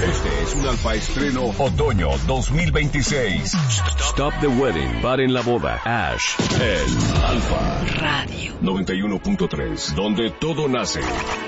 Este es un Alfa Estreno Otoño 2026. Stop the Wedding. Paren la boda. Ash. El Alfa. Radio 91.3. Donde todo nace.